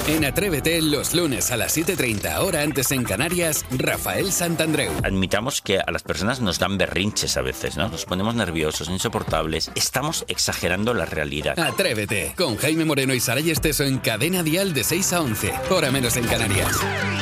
En Atrévete, los lunes a las 7:30, hora antes en Canarias, Rafael Santandreu. Admitamos que a las personas nos dan berrinches a veces, ¿no? Nos ponemos nerviosos, insoportables. Estamos exagerando la realidad. Atrévete, con Jaime Moreno y Saray Esteso en Cadena Dial de 6 a 11, hora menos en Canarias.